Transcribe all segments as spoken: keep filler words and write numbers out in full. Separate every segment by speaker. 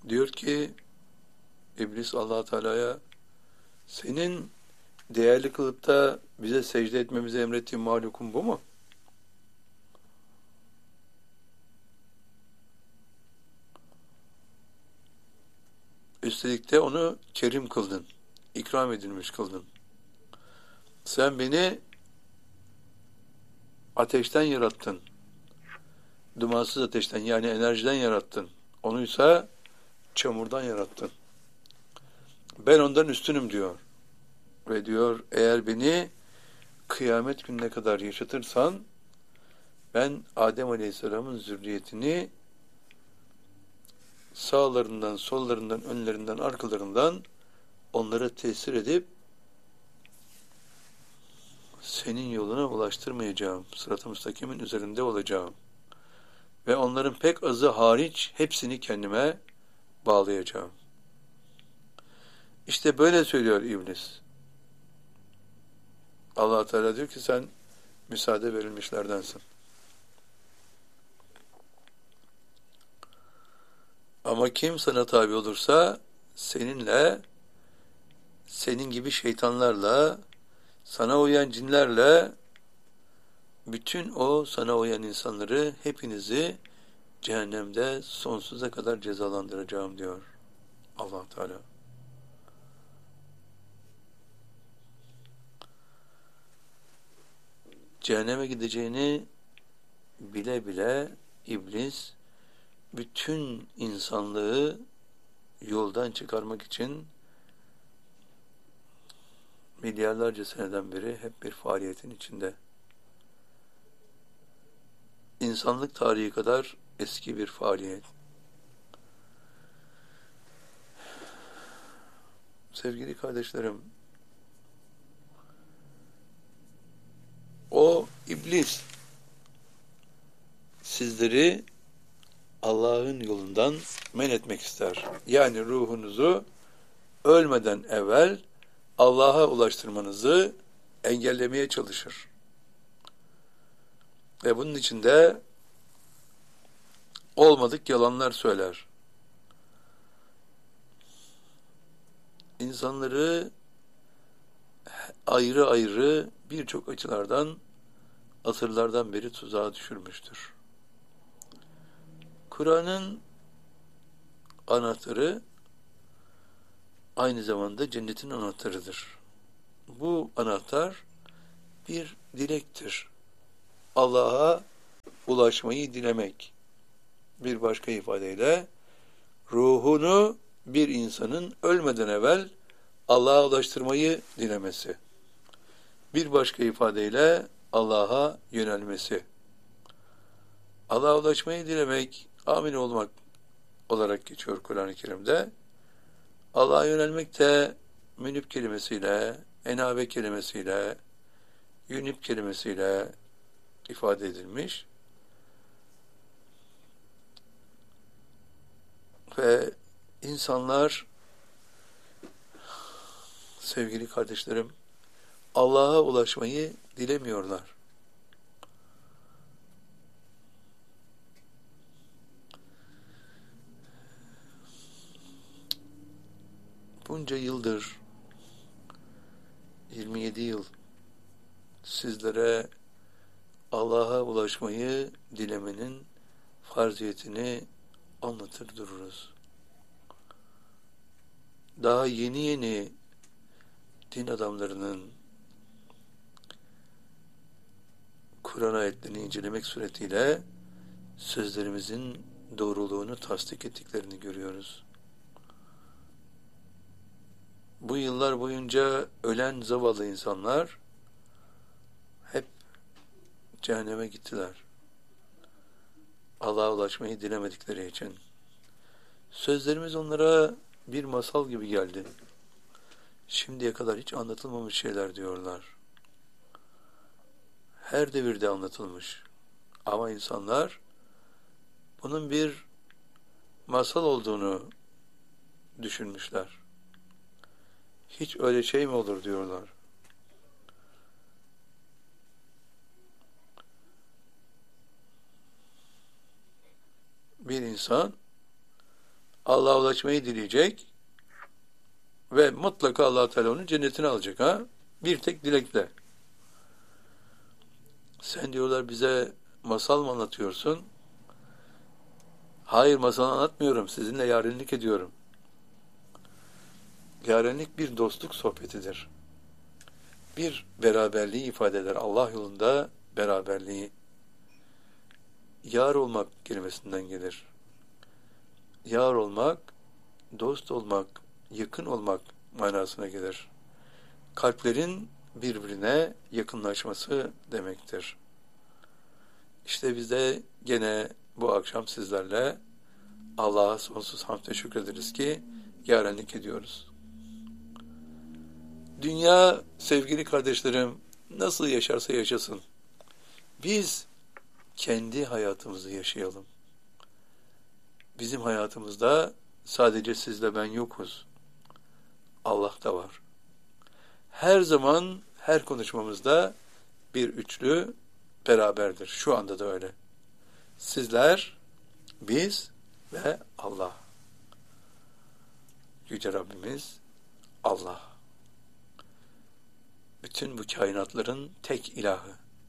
Speaker 1: Diyor ki İblis Allah Teala'ya, senin değerli kılıp da bize secde etmemizi emrettiğin mahlukun bu mu? Üstelik de onu kerim kıldın, ikram edilmiş kıldın. Sen beni ateşten yarattın, dumansız ateşten, yani enerjiden yarattın. Onuysa çamurdan yarattın. Ben ondan üstünüm diyor. Ve diyor, eğer beni kıyamet gününe kadar yaşatırsan, ben Adem Aleyhisselam'ın zürriyetini sağlarından, sollarından, önlerinden, arkalarından onlara tesir edip senin yoluna ulaştırmayacağım. Sırat-ı müstakimin üzerinde olacağım. Ve onların pek azı hariç hepsini kendime bağlayacağım. İşte böyle söylüyor İblis. Allah Teala diyor ki sen müsaade verilmişlerdensin. Ama kim sana tabi olursa seninle, senin gibi şeytanlarla, sana uyan cinlerle, bütün o sana uyan insanları, hepinizi cehennemde sonsuza kadar cezalandıracağım diyor Allah Teala. Cehenneme gideceğini bile bile İblis bütün insanlığı yoldan çıkarmak için milyarlarca seneden beri hep bir faaliyetin içinde. İnsanlık tarihi kadar eski bir faaliyet. Sevgili kardeşlerim, o İblis sizleri Allah'ın yolundan men etmek ister. Yani ruhunuzu ölmeden evvel Allah'a ulaştırmanızı engellemeye çalışır. Ve bunun için de olmadık yalanlar söyler. İnsanları ayrı ayrı birçok açılardan asırlardan beri tuzağa düşürmüştür. Kur'an'ın anahtarı aynı zamanda cennetin anahtarıdır. Bu anahtar bir dilektir. Allah'a ulaşmayı dilemek. Bir başka ifadeyle ruhunu bir insanın ölmeden evvel Allah'a ulaştırmayı dilemesi. Bir başka ifadeyle Allah'a yönelmesi. Allah'a ulaşmayı dilemek, amin olmak olarak geçiyor Kur'an-ı Kerim'de. Allah'a yönelmek de münib kelimesiyle, enabe kelimesiyle, yünib kelimesiyle ifade edilmiş. Ve insanlar, sevgili kardeşlerim, Allah'a ulaşmayı dilemiyorlar. Bunca yıldır, yirmi yedi yıl sizlere Allah'a ulaşmayı dilemenin farziyetini anlatır dururuz. Daha yeni yeni din adamlarının Kur'an ayetlerini incelemek suretiyle sözlerimizin doğruluğunu tasdik ettiklerini görüyoruz. Bu yıllar boyunca ölen zavallı insanlar hep cehenneme gittiler. Allah'a ulaşmayı dilemedikleri için. Sözlerimiz onlara bir masal gibi geldi. Şimdiye kadar hiç anlatılmamış şeyler diyorlar. Her devirde anlatılmış. Ama insanlar bunun bir masal olduğunu düşünmüşler. Hiç öyle şey mi olur diyorlar. Bir insan Allah'a ulaşmayı dileyecek ve mutlaka Allah Teala onun cennetine alacak ha. Bir tek dilekle. Sen diyorlar bize masal mı anlatıyorsun? Hayır, masal anlatmıyorum. Sizinle yarenlik ediyorum. Yarenlik bir dostluk sohbetidir. Bir beraberliği ifade eder. Allah yolunda beraberliği. Yar olmak kelimesinden gelir. Yar olmak, dost olmak, yakın olmak manasına gelir. Kalplerin birbirine yakınlaşması demektir. İşte biz de gene bu akşam sizlerle Allah'a sonsuz hamd ve şükrederiz ki yarenlik ediyoruz. Dünya, sevgili kardeşlerim, nasıl yaşarsa yaşasın. Biz kendi hayatımızı yaşayalım. Bizim hayatımızda sadece sizle ben yokuz. Allah da var. Her zaman, her konuşmamızda bir üçlü beraberdir. Şu anda da öyle. Sizler, biz ve Allah. Yüce Rabbimiz Allah. Bütün bu kainatların tek ilahı.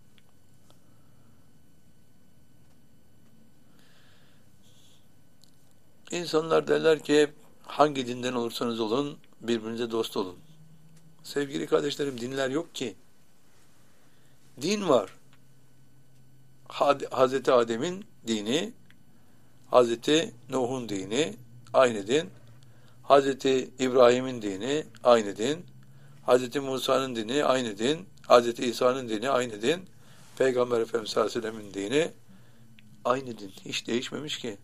Speaker 1: İnsanlar derler ki hangi dinden olursanız olun birbirinize dost olun. Sevgili kardeşlerim, dinler yok ki. Din var. Hazreti Adem'in dini, Hazreti Nuh'un dini aynı din. Hazreti İbrahim'in dini aynı din. Hazreti Musa'nın dini aynı din. Hazreti İsa'nın dini aynı din. Peygamber Efendimiz sallallahu aleyhi ve sellem'in dini aynı din. Hiç değişmemiş ki.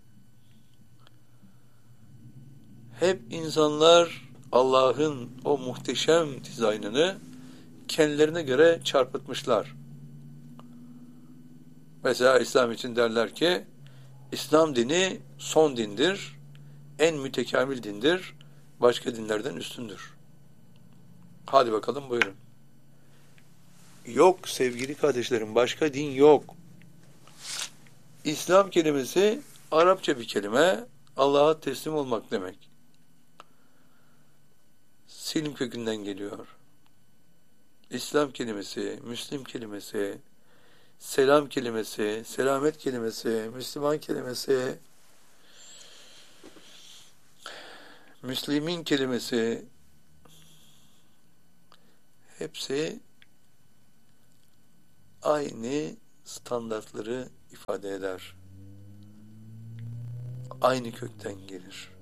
Speaker 1: Hep insanlar Allah'ın o muhteşem dizaynını kendilerine göre çarpıtmışlar. Mesela İslam için derler ki İslam dini son dindir, en mütekamil dindir, başka dinlerden üstündür. Hadi bakalım buyurun. Yok sevgili kardeşlerim, başka din yok. İslam kelimesi Arapça bir kelime, Allah'a teslim olmak demek. Silm kökünden geliyor. İslam kelimesi, Müslim kelimesi, selam kelimesi, selamet kelimesi, Müslüman kelimesi, Müslimin kelimesi, hepsi aynı standartları ifade eder. Aynı kökten gelir.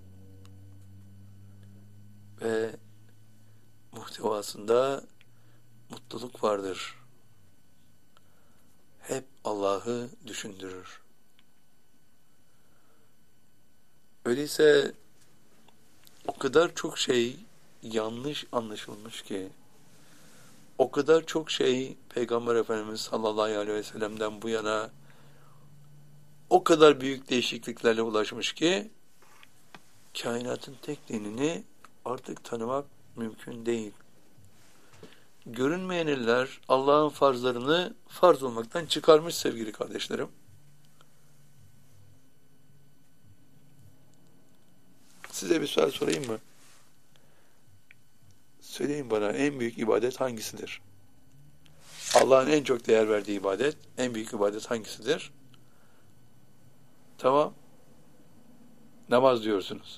Speaker 1: Ve muhtevasında mutluluk vardır. Hep Allah'ı düşündürür. Öyleyse o kadar çok şey yanlış anlaşılmış ki, o kadar çok şey Peygamber Efendimiz sallallahu aleyhi ve sellem'den bu yana o kadar büyük değişikliklerle ulaşmış ki kainatın tek dinini artık tanımak mümkün değil. Görünmeyen eller Allah'ın farzlarını farz olmaktan çıkarmış sevgili kardeşlerim. Size bir soru sorayım mı? Söyleyin bana, en büyük ibadet hangisidir? Allah'ın en çok değer verdiği ibadet, en büyük ibadet hangisidir? Tamam. Namaz diyorsunuz.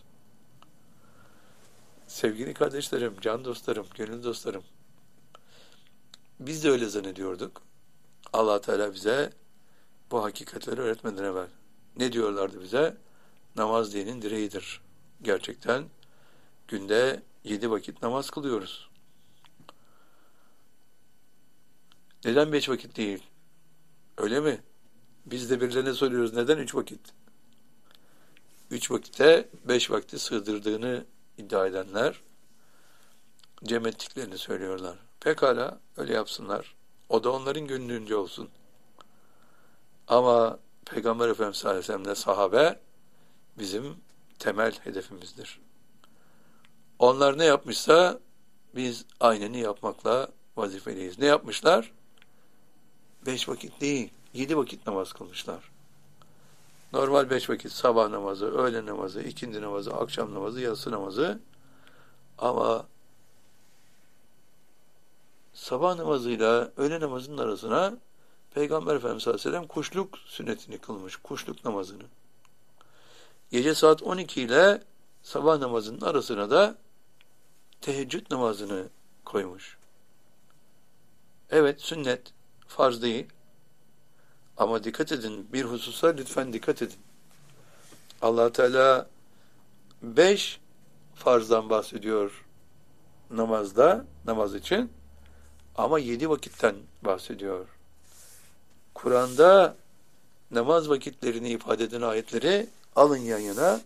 Speaker 1: Sevgili kardeşlerim, can dostlarım, gönül dostlarım, biz de öyle zannediyorduk. Allah Teala bize bu hakikatleri öğretmeden evvel ne diyorlardı bize? Namaz dinin direğidir. Gerçekten günde yedi vakit namaz kılıyoruz. Neden beş vakit değil? Öyle mi? Biz de birilerine soruyoruz. Neden üç vakit? Üç vakite beş vakti sığdırdığını iddia edenler cem ettiklerini söylüyorlar. Pekala öyle yapsınlar. O da onların gönlünce olsun. Ama Peygamber Efendimiz sallallahu aleyhi ve sellem'le sahabe bizim temel hedefimizdir. Onlar ne yapmışsa biz aynını yapmakla vazifeliyiz. Ne yapmışlar? Beş vakit değil, yedi vakit namaz kılmışlar. Normal beş vakit sabah namazı, öğle namazı, ikindi namazı, akşam namazı, yatsı namazı. Ama sabah namazıyla öğle namazının arasına Peygamber Efendimiz sallallahu aleyhi ve sellem kuşluk sünnetini kılmış. Kuşluk namazını. Gece saat on iki ile sabah namazının arasına da teheccüd namazını koymuş. Evet, sünnet, farz değil. Ama dikkat edin, bir hususa lütfen dikkat edin. Allah Teala beş farzdan bahsediyor namazda, namaz için. Ama yedi vakitten bahsediyor. Kur'an'da namaz vakitlerini ifade eden ayetleri alın yan yana.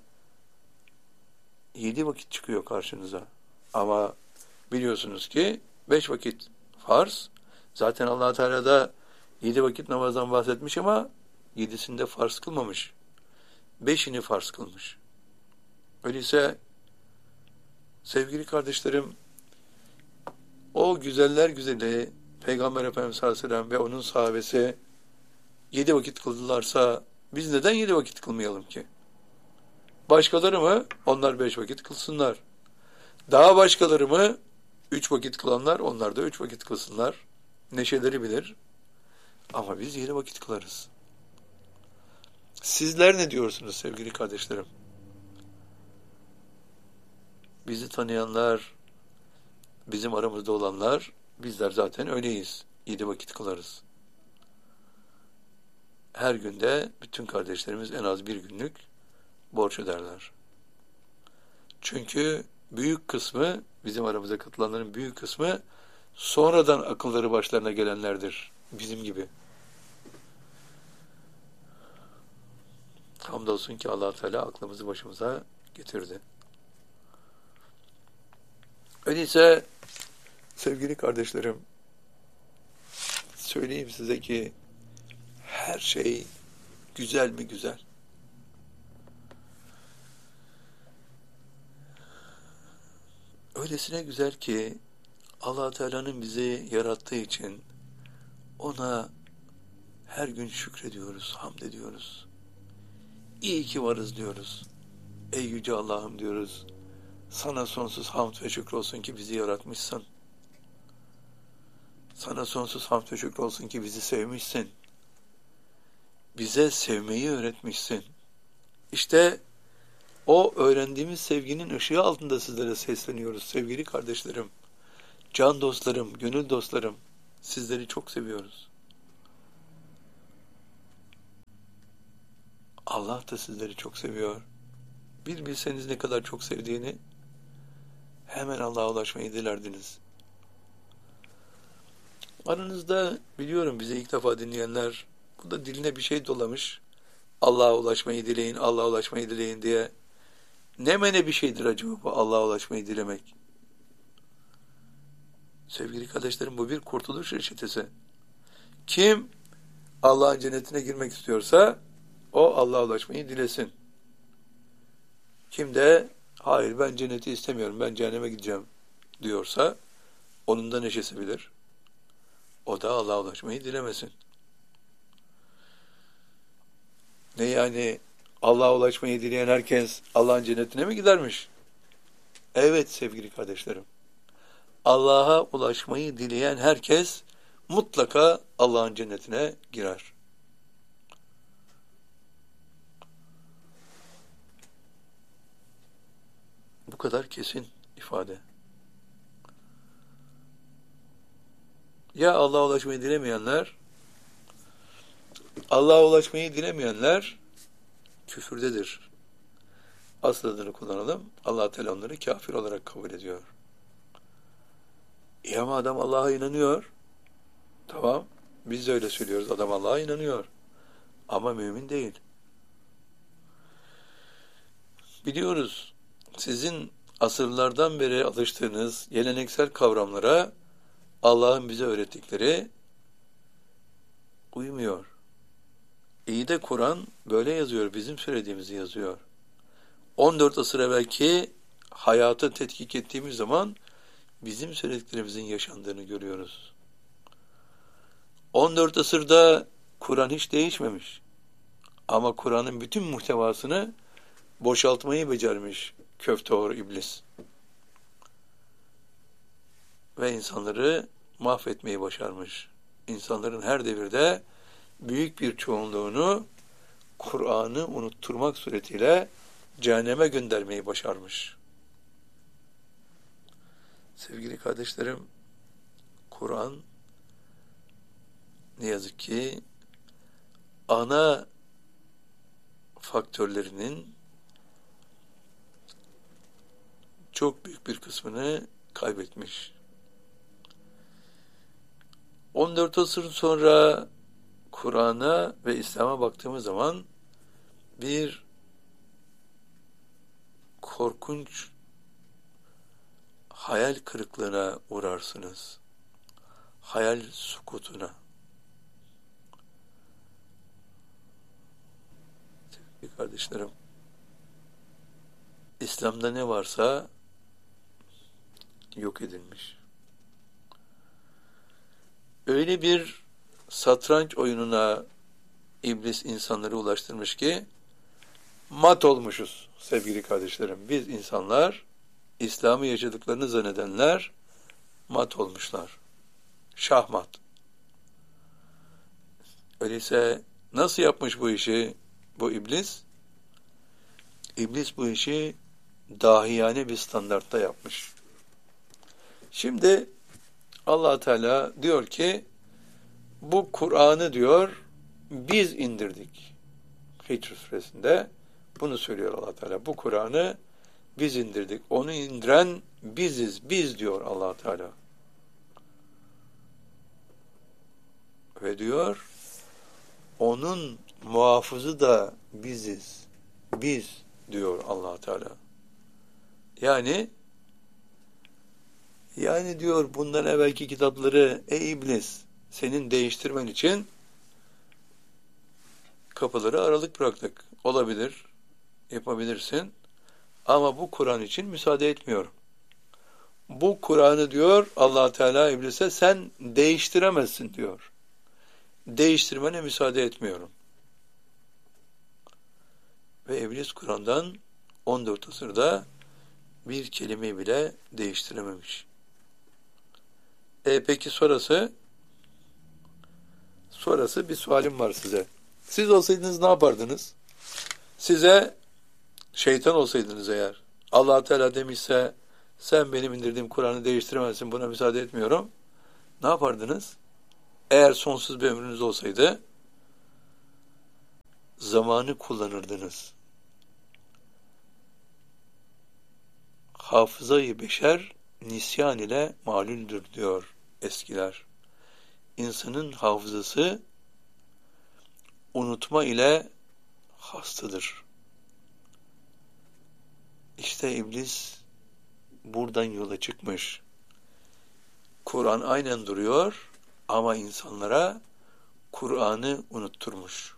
Speaker 1: Yedi vakit çıkıyor karşınıza. Ama biliyorsunuz ki beş vakit farz. Zaten Allah Teala da yedi vakit namazdan bahsetmiş ama yedisinde farz kılmamış. Beşini farz kılmış. Öyleyse sevgili kardeşlerim, o güzeller güzeli Peygamber Efendimiz sallallahu aleyhi ve sellem ve onun sahabesi yedi vakit kıldılarsa biz neden yedi vakit kılmayalım ki? Başkaları mı? Onlar beş vakit kılsınlar. Daha başkaları mı? Üç vakit kılanlar, onlar da üç vakit kılsınlar. Neşeleri bilir. Ama biz yedi vakit kılarız. Sizler ne diyorsunuz sevgili kardeşlerim? Bizi tanıyanlar, bizim aramızda olanlar, bizler zaten öyleyiz. Yedi vakit kılarız. Her günde bütün kardeşlerimiz en az bir günlük borç öderler. Çünkü büyük kısmı, bizim aramıza katılanların büyük kısmı sonradan akılları başlarına gelenlerdir. Bizim gibi. Hamdolsun ki Allah Teala aklımızı başımıza getirdi. Öyleyse sevgili kardeşlerim, söyleyeyim size ki her şey güzel mi güzel. Öylesine güzel ki Allah Teala'nın bizi yarattığı için ona her gün şükrediyoruz, hamd ediyoruz. İyi ki varız diyoruz. Ey yüce Allah'ım diyoruz. Sana sonsuz hamd ve şükür olsun ki bizi yaratmışsın. Sana sonsuz hamd ve şükür olsun ki bizi sevmişsin. Bize sevmeyi öğretmişsin. İşte o öğrendiğimiz sevginin ışığı altında sizlere sesleniyoruz sevgili kardeşlerim. Can dostlarım, gönül dostlarım, sizleri çok seviyoruz. Allah da sizleri çok seviyor. Bir bilseniz ne kadar çok sevdiğini, hemen Allah'a ulaşmayı dilerdiniz. Aranızda biliyorum bizi ilk defa dinleyenler, bu da diline bir şey dolamış. Allah'a ulaşmayı dileyin, Allah'a ulaşmayı dileyin diye. Ne mene bir şeydir acaba bu Allah'a ulaşmayı dilemek? Sevgili kardeşlerim, bu bir kurtuluş reçetesi. Kim Allah'ın cennetine girmek istiyorsa o Allah'a ulaşmayı dilesin. Kim de hayır ben cenneti istemiyorum, ben cehenneme gideceğim diyorsa onun da neşesi bilir. O da Allah'a ulaşmayı dilemesin. Ne yani Allah'a ulaşmayı dileyen herkes Allah'ın cennetine mi gidermiş? Evet sevgili kardeşlerim. Allah'a ulaşmayı dileyen herkes mutlaka Allah'ın cennetine girer. Bu kadar kesin ifade. Ya Allah'a ulaşmayı dilemeyenler, Allah'a ulaşmayı dilemeyenler küfürdedir. Asıl adını kullanalım. Allah Teala onları kafir olarak kabul ediyor. İyi ama adam Allah'a inanıyor. Tamam. Biz de öyle söylüyoruz. Adam Allah'a inanıyor. Ama mümin değil. Biliyoruz. Sizin asırlardan beri alıştığınız geleneksel kavramlara Allah'ın bize öğrettikleri uymuyor. İyi de Kur'an böyle yazıyor. Bizim söylediğimizi yazıyor. on dört asır evvelki hayatı tetkik ettiğimiz zaman bizim söylediklerimizin yaşandığını görüyoruz. on dört asırda Kur'an hiç değişmemiş. Ama Kur'an'ın bütün muhtevasını boşaltmayı becermiş köfteoğlu iblis. Ve insanları mahvetmeyi başarmış. İnsanların her devirde büyük bir çoğunluğunu Kur'an'ı unutturmak suretiyle cehenneme göndermeyi başarmış. Sevgili kardeşlerim, Kur'an ne yazık ki ana faktörlerinin çok büyük bir kısmını kaybetmiş. on dört asır sonra Kur'an'a ve İslam'a baktığımız zaman bir korkunç hayal kırıklığına uğrarsınız. Hayal sukutuna. Sevgili kardeşlerim, İslam'da ne varsa yok edilmiş. Öyle bir satranç oyununa iblis insanları ulaştırmış ki mat olmuşuz sevgili kardeşlerim. Biz insanlar, İslam'ı yaşadıklarını zannedenler mat olmuşlar. Şahmat. Öyleyse nasıl yapmış bu işi bu iblis? İblis bu işi dahiyane bir standartta yapmış. Şimdi Allah Teala diyor ki bu Kur'an'ı diyor biz indirdik. Hicr suresinde bunu söylüyor Allah Teala. Bu Kur'an'ı biz indirdik. Onu indiren biziz. Biz diyor Allah Teala. Ve diyor onun muhafızı da biziz. Biz diyor Allah Teala. Yani yani diyor bundan evvelki kitapları ey iblis senin değiştirmen için kapıları aralık bıraktık. Olabilir, yapabilirsin. Ama bu Kur'an için müsaade etmiyorum. Bu Kur'an'ı diyor Allah Teala iblise sen değiştiremezsin diyor. Değiştirmene müsaade etmiyorum. Ve iblis Kur'an'dan on dört asırda bir kelime bile değiştirememiş. E peki sonrası? Sonrası bir sualim var size. Siz olsaydınız ne yapardınız? Size şeytan olsaydınız eğer, Allah Teala demişse sen benim indirdiğim Kur'an'ı değiştiremezsin, buna müsaade etmiyorum. Ne yapardınız? Eğer sonsuz bir ömrünüz olsaydı zamanı kullanırdınız. Hafızayı beşer nisyan ile malüldür diyor eskiler. İnsanın hafızası unutma ile hastadır. İşte iblis buradan yola çıkmış. Kur'an aynen duruyor ama insanlara Kur'an'ı unutturmuş.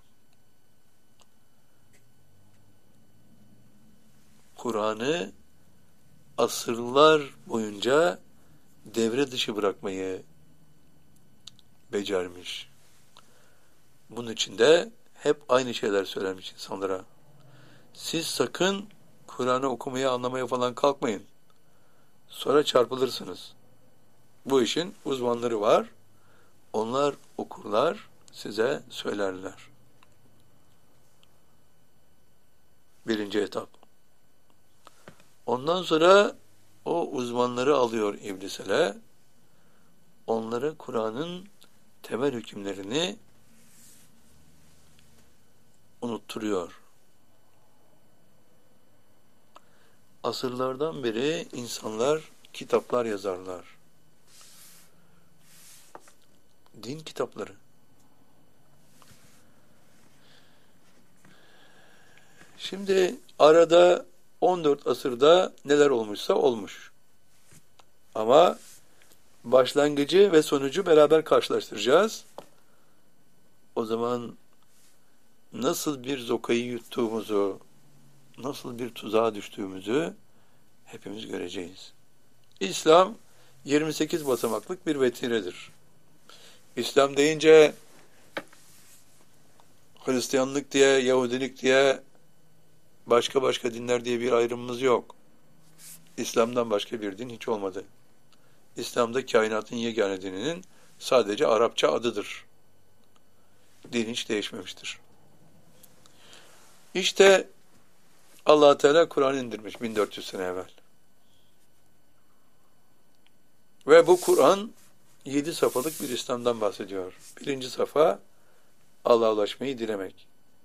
Speaker 1: Kur'an'ı asırlar boyunca devre dışı bırakmayı becermiş. Bunun için de hep aynı şeyler söylenmiş insanlara. Siz sakın Kur'an'ı okumaya, anlamaya falan kalkmayın. Sonra çarpılırsınız. Bu işin uzmanları var. Onlar okurlar, size söylerler. Birinci etap. Ondan sonra o uzmanları alıyor iblisele. Onlara Kur'an'ın temel hükümlerini unutturuyor. Asırlardan beri insanlar kitaplar yazarlar. Din kitapları. Şimdi arada on dört asırda neler olmuşsa olmuş. Ama başlangıcı ve sonucu beraber karşılaştıracağız. O zaman nasıl bir zokayı yuttuğumuzu, nasıl bir tuzağa düştüğümüzü hepimiz göreceğiz. İslam yirmi sekiz basamaklık bir vetiredir. İslam deyince Hristiyanlık diye, Yahudilik diye, başka başka dinler diye bir ayrımımız yok. İslam'dan başka bir din hiç olmadı. İslam'da kainatın yegane dininin sadece Arapça adıdır. Din hiç değişmemiştir. İşte Allah Teala Kur'an indirmiş bin dört yüz sene evvel. Ve bu Kur'an yedi safhalık bir İslam'dan bahsediyor. Birinci safa Allah'a ulaşmayı dilemek.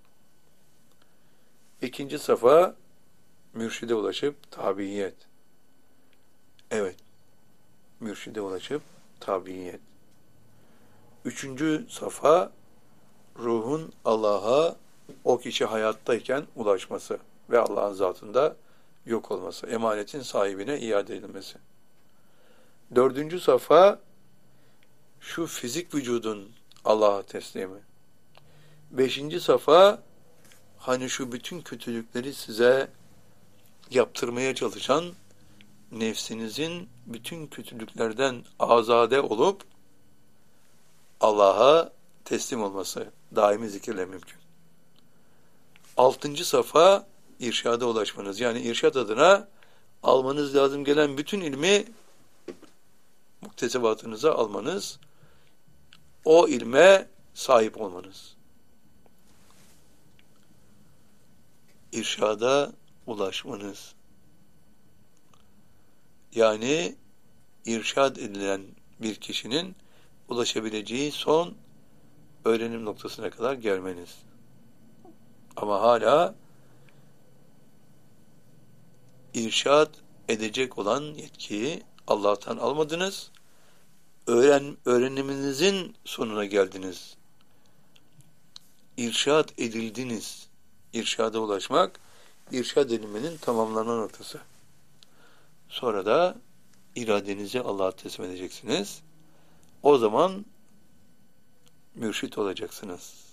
Speaker 1: İkinci safa mürşide ulaşıp tabiiyet. Evet, mürşide ulaşıp tabiiyet. Üçüncü safa ruhun Allah'a o kişi hayattayken ulaşması ve Allah'ın zatında yok olması, emanetin sahibine iade edilmesi. Dördüncü safa şu fizik vücudun Allah'a teslimi. Beşinci safa hani şu bütün kötülükleri size yaptırmaya çalışan nefsinizin bütün kötülüklerden azade olup Allah'a teslim olması daimi zikirle mümkün. Altıncı safa irşada ulaşmanız. Yani irşad adına almanız lazım gelen bütün ilmi muktesebatınıza almanız, o ilme sahip olmanız. İrşada ulaşmanız. Yani irşad edilen bir kişinin ulaşabileceği son öğrenim noktasına kadar gelmeniz. Ama hala irşad edecek olan yetkiyi Allah'tan almadınız. Öğren, öğreniminizin sonuna geldiniz. İrşad edildiniz. İrşada ulaşmak, irşad edilmenin tamamlanan noktası. Sonra da iradenizi Allah'a teslim edeceksiniz. O zaman mürşit olacaksınız.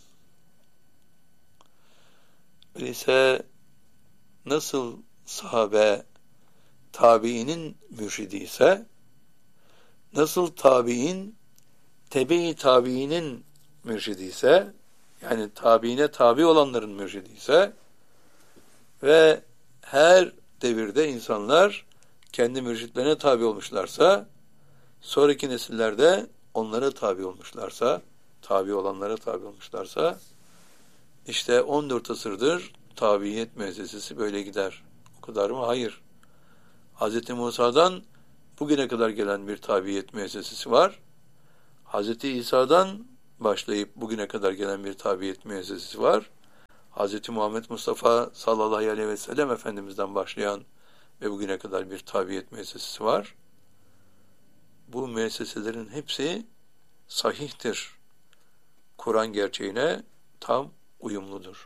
Speaker 1: Öyleyse nasıl sahabe tabiinin mürşidi ise, nasıl tabiin tebe-i tabiinin mürşidi ise, yani tabiine tabi olanların mürşidi ise ve her devirde insanlar kendi mürşitlerine tabi olmuşlarsa, sonraki nesillerde onlara tabi olmuşlarsa, tabi olanlara tabi olmuşlarsa, işte on dört asırdır tabiiyet müessesesi böyle gider. O kadar mı? Hayır. Hz. Musa'dan bugüne kadar gelen bir tabiiyet müessesesi var. Hz. İsa'dan başlayıp bugüne kadar gelen bir tabiiyet müessesesi var. Hz. Muhammed Mustafa sallallahu aleyhi ve sellem Efendimiz'den başlayan ve bugüne kadar bir tabiiyet müessesesi var. Bu müesseselerin hepsi sahihtir. Kur'an gerçeğine tam uyumludur.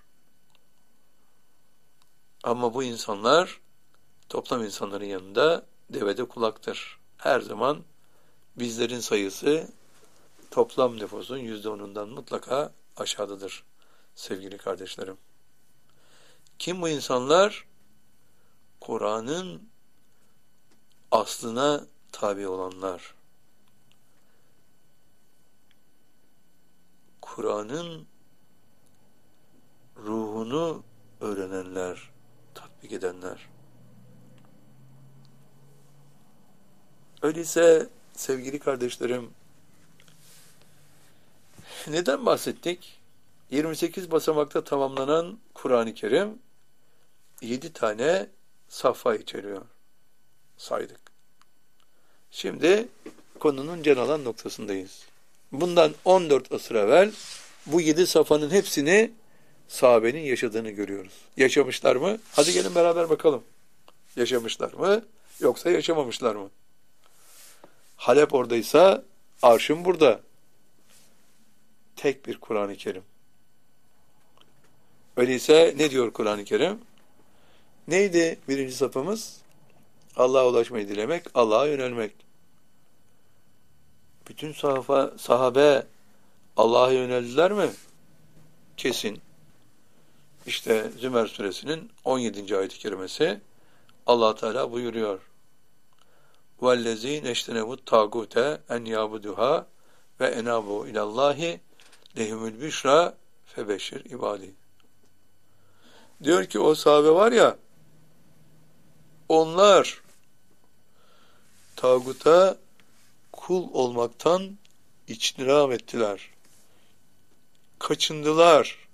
Speaker 1: Ama bu insanlar toplam insanların yanında devede kulaktır. Her zaman bizlerin sayısı toplam nüfusun yüzde onundan mutlaka aşağıdadır sevgili kardeşlerim. Kim bu insanlar? Kur'an'ın aslına tabi olanlar. Kur'an'ın ruhunu öğrenenler, tatbik edenler. Öyleyse sevgili kardeşlerim, neden bahsettik? yirmi sekiz basamakta tamamlanan Kur'an-ı Kerim yedi tane safha içeriyor. Saydık. Şimdi konunun can alan noktasındayız. Bundan on dört asır evvel bu yedi safhanın hepsini sahabenin yaşadığını görüyoruz. Yaşamışlar mı? Hadi gelin beraber bakalım. Yaşamışlar mı? Yoksa yaşamamışlar mı? Halep oradaysa arşın burada. Tek bir Kur'an-ı Kerim. Öyleyse ne diyor Kur'an-ı Kerim? Neydi birinci safımız? Allah'a ulaşmayı dilemek, Allah'a yönelmek. Bütün sahabe, sahabe Allah'a yöneldiler mi? Kesin. İşte Zümer suresinin on yedinci ayet-i kerimesi Allah Teala buyuruyor. وَالَّذ۪ينَ اَشْتَنَبُوا التَّاغُوتَ اَنْ يَعْبُدُهَا وَاَنَابُوا اِلَى اللّٰهِ لَهُمُ الْبِشْرَى febeşşir ibadi. Diyor ki o sahabe var ya, onlar tağuta kul olmaktan içtinab ettiler. Kaçındılar.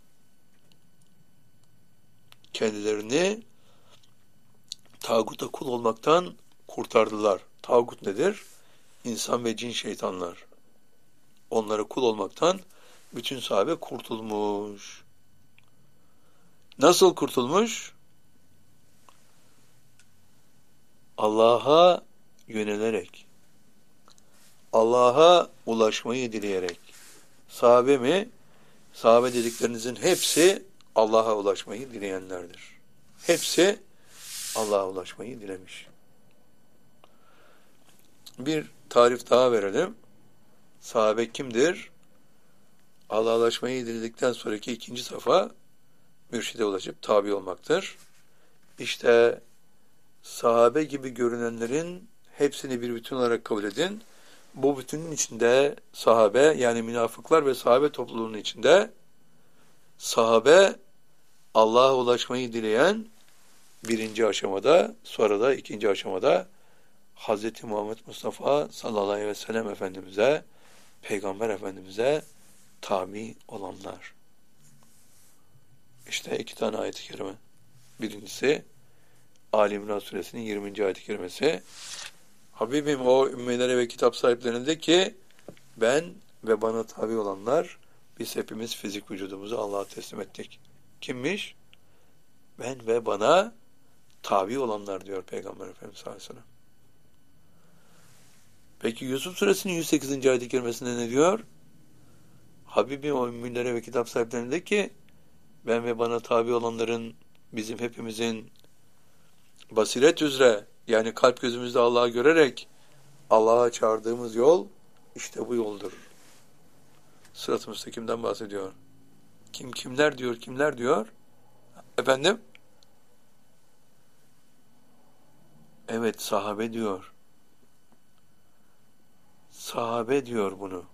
Speaker 1: Kendilerini tağuta kul olmaktan kurtardılar. Tağut nedir? İnsan ve cin şeytanlar. Onlara kul olmaktan bütün sahabe kurtulmuş. Nasıl kurtulmuş? Allah'a yönelerek, Allah'a ulaşmayı dileyerek. Sahabe mi? Sahabe dediklerinizin hepsi Allah'a ulaşmayı dileyenlerdir. Hepsi Allah'a ulaşmayı dilemiş. Bir tarif daha verelim. Sahabe kimdir? Allah'a ulaşmayı diledikten sonraki ikinci safa mürşide ulaşıp tabi olmaktır. İşte sahabe gibi görünenlerin hepsini bir bütün olarak kabul edin. Bu bütünün içinde sahabe, yani münafıklar ve sahabe topluluğunun içinde sahabe Allah'a ulaşmayı dileyen birinci aşamada, sonra da ikinci aşamada Hz. Muhammed Mustafa sallallahu aleyhi ve sellem Efendimiz'e, Peygamber Efendimiz'e tabi olanlar. İşte iki tane ayet-i kerime. Birincisi Ali İmran suresinin yirminci ayet-i kerimesi. Habibim o ümmelere ve kitap sahiplerine de ki ben ve bana tabi olanlar, biz hepimiz fizik vücudumuzu Allah'a teslim ettik. Kimmiş? Ben ve bana tabi olanlar diyor Peygamber Efendimiz sallallahu aleyhi ve sellem. Peki Yusuf suresinin yüz sekizinci ayet-i kerimesinde ne diyor? Habibim o ümmelere ve kitap sahiplerine de ki ben ve bana tabi olanların, bizim hepimizin basiret üzere, yani kalp gözümüzde Allah'ı görerek Allah'a çağırdığımız yol işte bu yoldur. Sırat-ı müstakimden bahsediyor. Kim kimler diyor, kimler diyor? Efendim? Evet, sahabe diyor. Sahabe diyor bunu.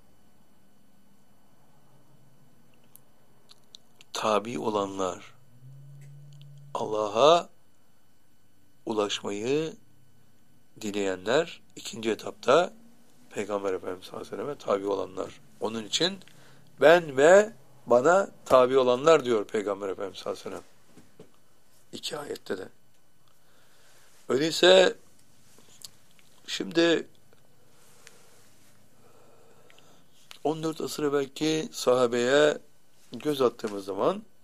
Speaker 1: Tabi olanlar, Allah'a ulaşmayı dileyenler, ikinci etapta Peygamber Efendimiz sallallahu aleyhi ve sellem'e tabi olanlar. Onun için ben ve bana tabi olanlar diyor Peygamber Efendimiz sallallahu aleyhi ve sellem. İki ayette de. Öyleyse şimdi on dört asır belki sahabeye göz attığımız zaman